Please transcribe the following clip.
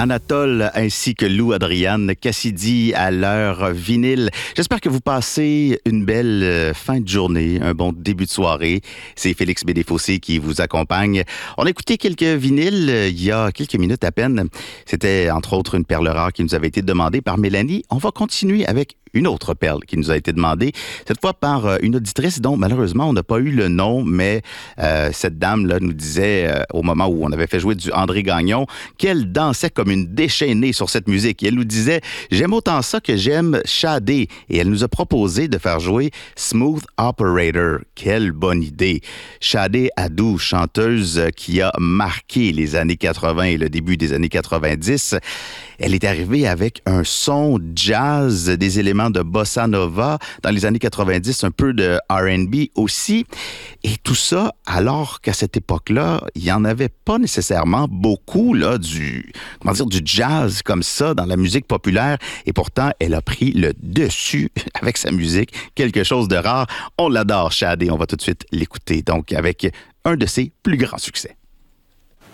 Anatole ainsi que Lou Adriane, Cassidy à l'heure vinyle. J'espère que vous passez une belle fin de journée, un bon début de soirée. C'est Félix Bédéfossé qui vous accompagne. On a écouté quelques vinyles il y a quelques minutes à peine. C'était entre autres une perle rare qui nous avait été demandée par Mélanie. On va continuer avec une autre perle qui nous a été demandée, cette fois par une auditrice dont malheureusement on n'a pas eu le nom, mais cette dame-là nous disait au moment où on avait fait jouer du André Gagnon qu'elle dansait comme une déchaînée sur cette musique. Et elle nous disait « J'aime autant ça que j'aime Shadé ». Et elle nous a proposé de faire jouer Smooth Operator. Quelle bonne idée! Shadé Adou, chanteuse qui a marqué les années 80 et le début des années 90. Elle est arrivée avec un son jazz, des éléments de bossa nova, dans les années 90, un peu de R&B aussi. Et tout ça, alors qu'à cette époque-là, il n'y en avait pas nécessairement beaucoup là, du jazz comme ça dans la musique populaire. Et pourtant, elle a pris le dessus avec sa musique. Quelque chose de rare. On l'adore, Shadé. On va tout de suite l'écouter. Donc, avec un de ses plus grands succès.